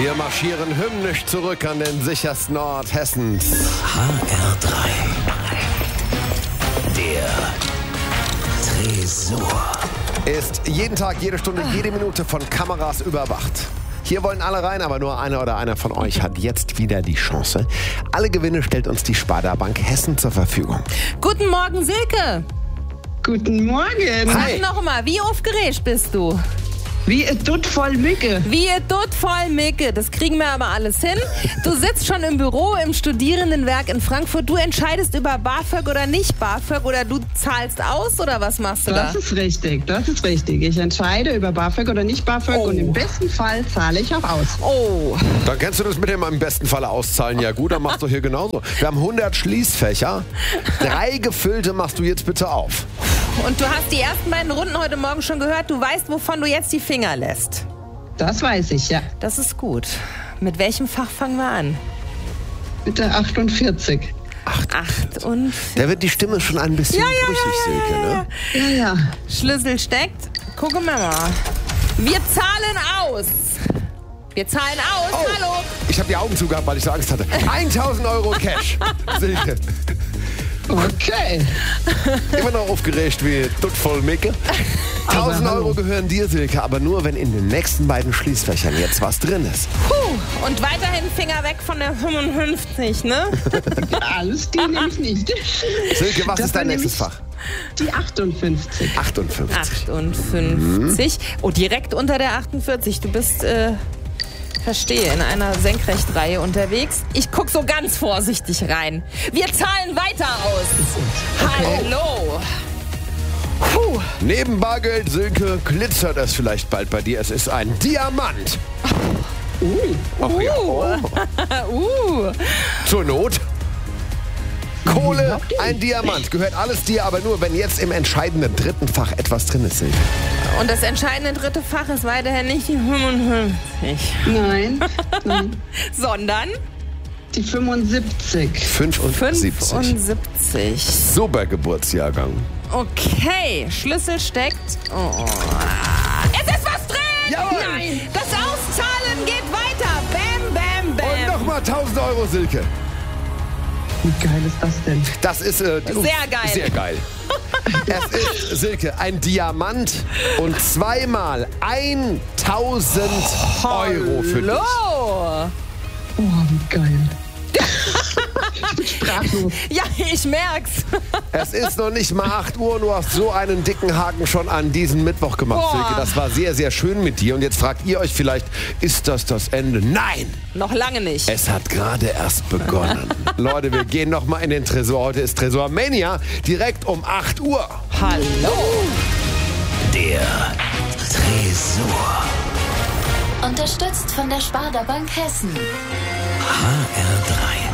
Wir marschieren hymnisch zurück an den sichersten Ort Hessens. HR3. Der Tresor. Ist jeden Tag, jede Stunde, jede Minute von Kameras überwacht. Hier wollen alle rein, aber nur einer oder einer von euch hat jetzt wieder die Chance. Alle Gewinne stellt uns die Sparda Bank Hessen zur Verfügung. Guten Morgen, Silke. Guten Morgen. Hi. Sag noch mal, wie aufgeregt bist du? Wie es tut voll Mücke. Wie tut voll Micke. Das kriegen wir aber alles hin. Du sitzt schon im Büro im Studierendenwerk in Frankfurt. Du entscheidest über BAföG oder nicht BAföG oder du zahlst aus oder was machst du da? Das ist richtig, das ist richtig. Ich entscheide über BAföG oder nicht BAföG und im besten Fall zahle ich auch aus. Oh, Dann kennst du das mit dem im besten Falle auszahlen. Ja gut, dann machst du hier genauso. Wir haben 100 Schließfächer. 3 gefüllte machst du jetzt bitte auf. und du hast die ersten beiden Runden heute Morgen schon gehört. Du weißt, wovon du jetzt die Finger lässt. Das weiß ich, ja. Das ist gut. Mit welchem Fach fangen wir an? Mit der 48. 8 und Da wird die Stimme schon ein bisschen brüchig, Silke, ne? Ja, ja. Schlüssel steckt. Gucken wir mal. Wir zahlen aus. Wir zahlen aus. Oh, Hallo. ich habe die Augen zugehört, weil ich so Angst hatte. 1.000 Euro Cash. Silke, Okay. immer noch aufgeregt wie voll Micke. 1.000 Euro gehören dir, Silke, aber nur, wenn in den nächsten beiden Schließfächern jetzt was drin ist. Puh. Und weiterhin Finger weg von der 55, ne? Alles, die nehme ich nicht. Silke, was Das ist dein war nächstes Fach? Die 58. 58. 58. Oh, direkt unter der 48. Du bist, verstehe, in einer Senkrechtreihe unterwegs. Ich guck so ganz vorsichtig rein. Wir zahlen weiter aus. Hallo. Puh. Neben Bargeld, Silke, glitzert es vielleicht bald bei dir. Es ist ein Diamant. Ach ja. Zur Not. Kohle, ein Diamant. Gehört alles dir, aber nur, wenn jetzt im entscheidenden dritten Fach etwas drin ist, Silke. Und das entscheidende dritte Fach ist weiterhin nicht die 55, Nein, nein. sondern Die 75. 75. 75. Super Geburtsjahrgang. Okay, Schlüssel steckt. Oh. Es ist was drin! Jawohl! Nein! Das Auszahlen geht weiter. Bam, bam, Und bam. nochmal 1.000 Euro, Silke. Wie geil ist das denn? Das ist Sehr geil. Sehr geil. Es ist, Silke, ein Diamant und zweimal 1.000 Euro für dich. Hallo! Oh, wie geil. Ich bin sprachlos. Ja, ich merk's. Es ist noch nicht mal 8 Uhr, du hast so einen dicken Haken schon an diesen Mittwoch gemacht, Boah. Silke. Das war sehr, sehr schön mit dir. Und jetzt fragt ihr euch vielleicht, ist das das Ende? Nein! Noch lange nicht. Es hat gerade erst begonnen. Leute, wir gehen noch mal in den Tresor. Heute ist Tresor Mania, direkt um 8 Uhr. Hallo. Der Tresor. Unterstützt von der Sparda Bank Hessen. HR3.